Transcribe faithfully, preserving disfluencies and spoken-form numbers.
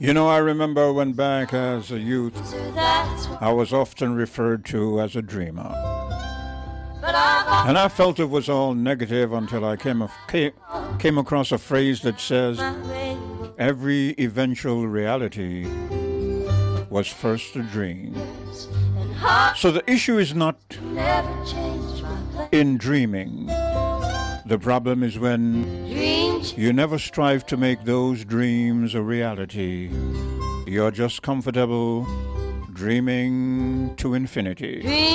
You know, I remember when back as a youth, I was often referred to as a dreamer. And I felt it was all negative until I came, came, came across a phrase that says, every eventual reality was first a dream. So the issue is not in dreaming. The problem is when you never strive to make those dreams a reality. You're just comfortable dreaming to infinity.